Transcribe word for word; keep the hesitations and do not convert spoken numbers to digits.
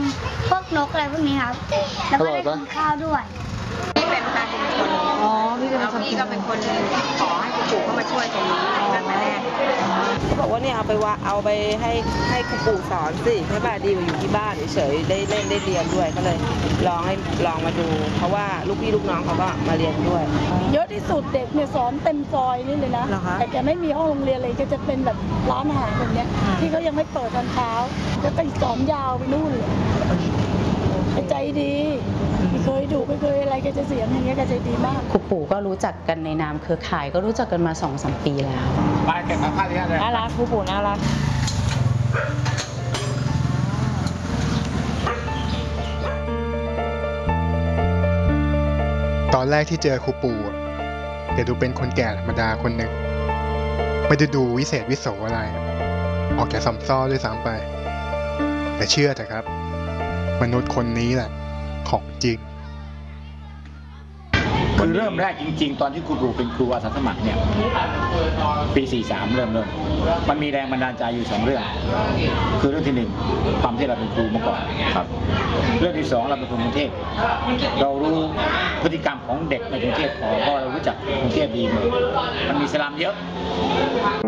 พวกนกอะไรพวกนี้ครับแล้วก็ได้กินข้าวด้วยพี่เป็นประธานชุมชนอ๋อพี่เป็นแล้วพี่ก็เป็นคนขอให้ครูปู่เข้ามาช่วยตรงนี้ตั้งแต่แรกเขาบอกว่าเนี่ยเอาไปว่าเอาไปให้ให้ครูปู่สอนสิใช่ป่ะดีกว่าอยู่ที่บ้านเฉยๆได้เล่นได้เรียนด้วยก็เลยลองให้ลองมาดูเพราะว่าลูกพี่ลูกน้องเขาก็มาเรียนด้วยเยอะที่สุดเด็กเนี่ยสอนเต็มซอยนี่เลยนะแต่แกไม่มีห้องโรงเรียนเลยก็จะเป็นแบบร้านอาหารแบบนี้ที่เขายังไม่เปิดตอนเช้าจะไปสอนยาวไปนู่นเลยใจดีไม่เคยดุไม่เคยอะไรแกจะเสียงอย่างเงี้ยแกใจดีมากครูปู่ก็รู้จักกันในนามเครือข่ายก็รู้จักกันมาสองสามปีแล้วไปเก็บมาค่าเรียนเลยน่ารักครูปู่น่ารักตอนแรกที่เจอครูปู่แกดูเป็นคนแก่ธรรมดาคนหนึ่งไม่ได้ดูวิเศษวิโสอะไรออกแกซอมซ้อด้วยซ้ำไปแต่เชื่อเถอะครับมนุษย์คนนี้แหละของจริงคือเริ่มแรกจริงๆตอนที่ครูปู่เป็นครูอาสาสมัครเนี่ยปีสี่สามเริ่มเริ่มมันมีแรงบันดาลใจอยู่สองเรื่องคือเรื่องที่หนึ่งความที่เราเป็นครูมาก่อนครับเรื่องที่สองเราเป็นคนกรุงเทพเรารู้พฤติกรรมของเด็กในกรุงเทพพอเพราะเรารู้จักกรุงเทพดีมันมีสลัมเยอะ